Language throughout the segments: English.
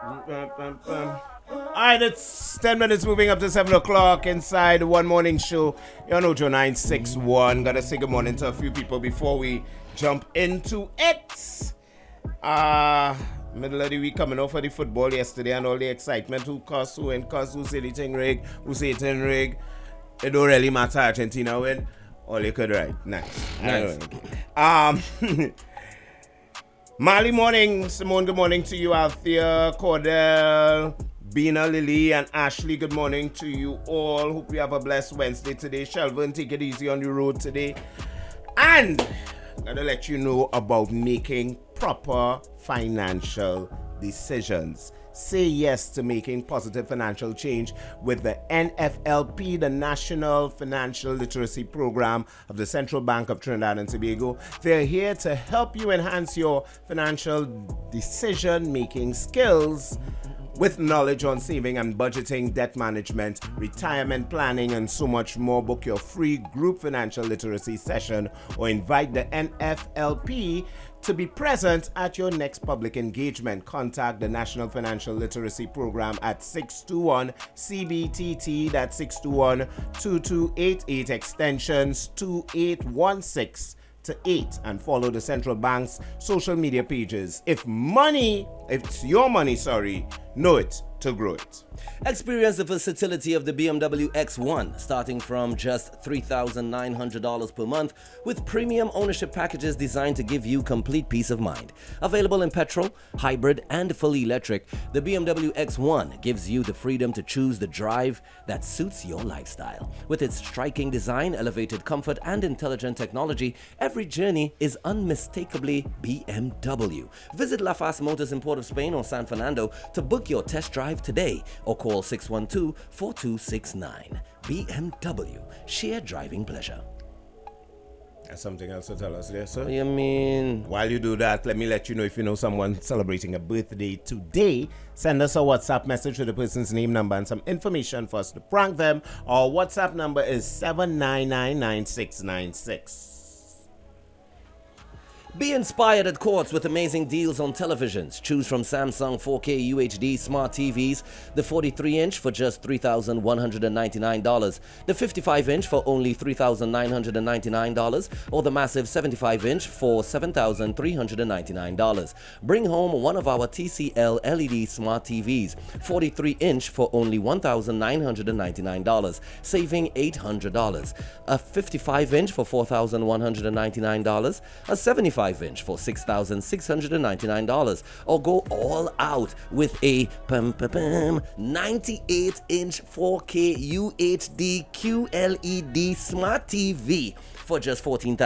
Alright, it's 10 minutes moving up to 7 o'clock inside One Morning Show. You know, Joe 961. Gotta say good morning to a few people before we jump into it. Middle of the week coming off for the football yesterday and all the excitement. Who cuss, who ain't cuss, who say the thing rig, who say it ain't rig. It don't really matter. Argentina win. All you could write. Nice. Marley morning. Simone, good morning to you, Althea, Cordell, Bina, Lily, and Ashley. Good morning to you all. Hope you have a blessed Wednesday today. Shelvin, take it easy on the road today. And I'm going to let you know about making proper financial decisions. Say yes to making positive financial change with the NFLP, the National Financial Literacy Program of the Central Bank of Trinidad and Tobago. They're here to help you enhance your financial decision-making skills with knowledge on saving and budgeting, debt management, retirement planning, and so much more. Book your free group financial literacy session or invite the NFLP to be present at your next public engagement. Contact the National Financial Literacy Program at 621-CBTT, that's 621-2288, extensions 2816 to 8, and follow the Central Bank's social media pages. If it's your money, know it to grow it. Experience the versatility of the BMW X1, starting from just $3,900 per month, with premium ownership packages designed to give you complete peace of mind. Available in petrol, hybrid, and fully electric, the BMW X1 gives you the freedom to choose the drive that suits your lifestyle. With its striking design, elevated comfort, and intelligent technology, every journey is unmistakably BMW. Visit LaFaz Motors in Port of Spain or San Fernando to book your test drive today, or call 612-4269. BMW, share driving pleasure. That's something else to tell us there, sir? What do you mean? While you do that, let me let you know if you know someone celebrating a birthday today. Send us a WhatsApp message with the person's name, number, and some information for us to prank them. Our WhatsApp number is 7999696. Be inspired at Quartz with amazing deals on televisions. Choose from Samsung 4K UHD smart TVs, the 43-inch for just $3,199, the 55-inch for only $3,999, or the massive 75-inch for $7,399. Bring home one of our TCL LED smart TVs, 43-inch for only $1,999, saving $800, a 55-inch for $4,199, a 75-inch for $6,699, or go all out with a 98-inch 4K UHD QLED Smart TV for just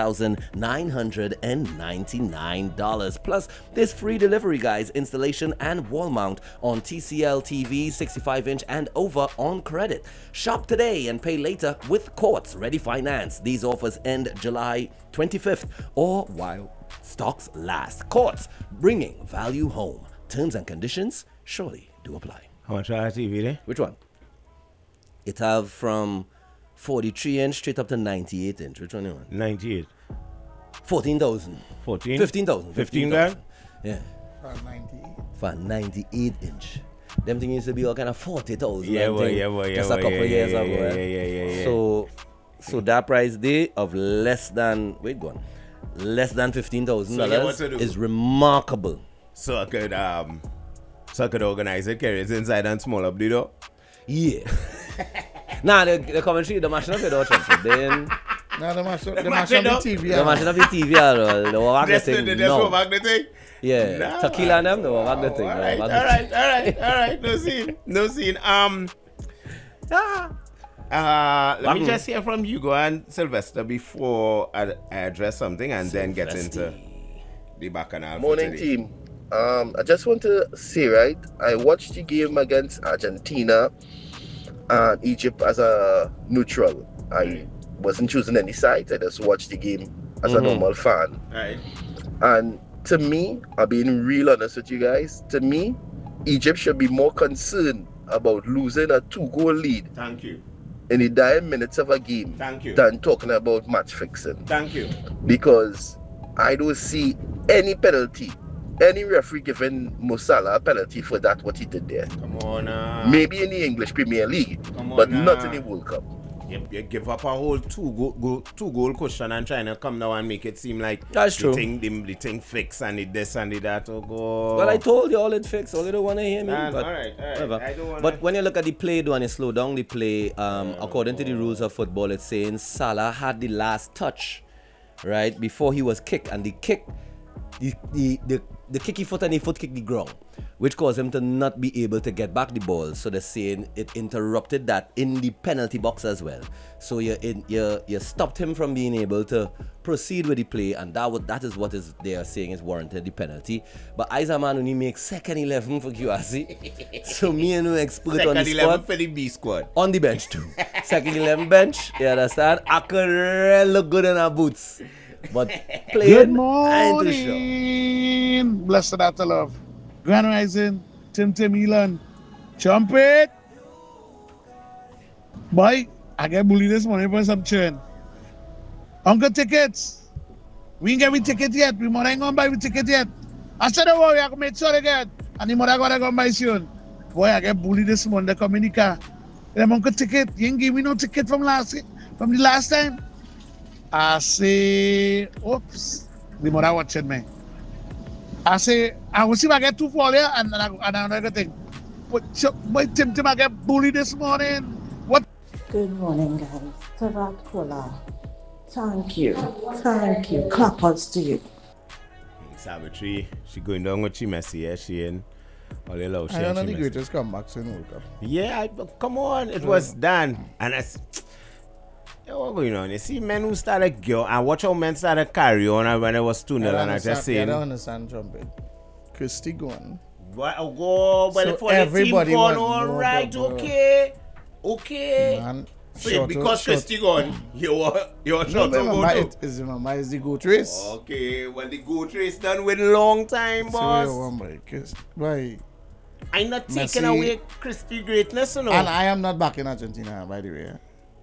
$14,999. Plus, there's free delivery, guys, installation and wall mount on TCL TVs 65-inch and over on credit. Shop today and pay later with Quartz Ready Finance. These offers end July 25th or while stocks last. Quartz, bringing value home. Terms and conditions surely do apply. How much are TV there? Which one? It have from 43-inch straight up to 98-inch. Which one you want? 98. 14,000. 14? 15,000. 15 grand? Yeah. For 98. For 98-inch. Them things used to be all kind of 40,000. Yeah, just a couple years ago. Yeah. So that price there of less than $15,000 is remarkable. So I could organize it, carry it inside and small up the door. Yeah. Nah, the commentary, the machine up the door, then. No, the machine up the TV. The machine up the TV, the wag the thing. No. Wag the thing? Yeah. Nah. Tequila and them, the wag the thing. All right. No scene. Let me just hear from Hugo and Sylvester before I address something and then get into the bacchanal. Morning, team. I just want to say, right, I watched the game against Argentina and Egypt as a neutral. I wasn't choosing any sides. I just watched the game as a normal fan. Right. And to me, I'm being real honest with you guys, to me, Egypt should be more concerned about losing a 2-goal lead. Thank you. In the dying minutes of a game. Thank you. Than talking about match fixing. Thank you. Because I don't see any penalty any referee giving Mo Salah a penalty for that, what he did there. Come on. Maybe in the English Premier League, but not in the World Cup. You give up a whole two goal cushion and trying to come now and make it seem like That's true. The thing fix and the this and the that. Oh, go. Well, I told you all it fixed. All you don't want to hear me. But all right. whatever. I don't wanna... But when you look at the play, though, and you slow down the play, according to the rules of football, it's saying Salah had the last touch, right, before he was kicked, and the kick, the kicky foot and the foot kicked the ground, which caused him to not be able to get back the ball. So they're saying it interrupted that in the penalty box as well. So you stopped him from being able to proceed with the play, and that is what they are saying is warranted the penalty. But Isa man only makes second 11 for QRC. So me and no expert second on the 11 spot. for the B squad. On the bench too. Second 11 bench, you understand? I could really look good in our boots. But playing, Good I ain't too sure. morning. Blessed out to love. Grand Rising, Tim Elon. Trumpet. Boy, I get bullied this morning for some churn. Uncle tickets. We ain't get me ticket yet. We mother ain't gonna buy me ticket yet. I said, don't worry, I can make sure they get. And the mother gonna buy soon. Boy, I get bullied this morning. They come in the car. Them uncle ticket. You ain't give me no ticket from the last time. I say, oops, the mother watching me. I say, I will see if I get 2 for here and another thing. But Tim, I get bullied this morning. What? Good morning, guys. Tarat Kola. Thank you. Clappers to you. Savitri, she going down with Chimesi, yeah, she in. All the love, she I don't know and the Chimesi. greatest comebacks in World Cup. Yeah, come on, it was done. And what's going on? You see men who started go and watch how men started carry on and when it was 2-0 and I just saying. I don't understand Trumpet. Christy gone. But So for the team everybody gone, want all more right, football. okay. Man, So because Christy gone, you're no, short to go too. it's the goat race. Okay, well the goat race done with long time, boss. Boy. I'm not taking Messi. away Christy greatness, you know. And I am not backing Argentina, by the way.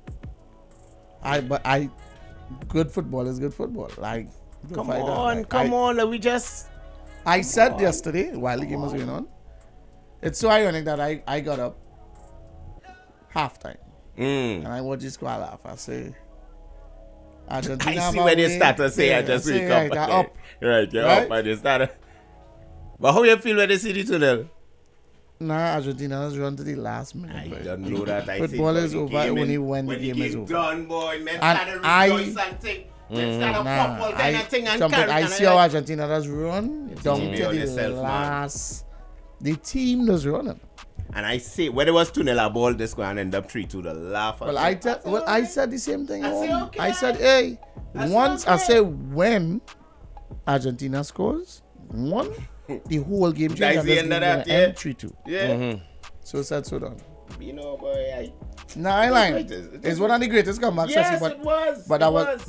Good football is good football. Like, Come on, we just... I said yesterday, while the game was going on, it's so ironic that I got up halftime and I watched the squad laugh. I say, Argentina. I see where they start to say, I just wake up. Right, up. Right, you're Right? up and they start. But how you feel when they see the tunnel? Nah, Argentina has run to the last minute. I boy. don't know that. Football is over only when the game is over. Done, boy. Men And started I- rejoice and think. Men started football kind of thing and Trumpet, carry. I and see like, how Argentina does run down team to on the yourself, man. last. The team does running. And I say, when it was 2-0 ball, this going to end up 3-2. The laugh. Well, I said the same thing. I say, home. okay. I said, hey, I say, once I okay. say when Argentina scores, the whole game changes. That's the end of that, yeah. 3-2. Yeah. So said, so done. You know, boy. Nah, I lying. It is It's one of the greatest comebacks. Yes, but it was. But it I was. was.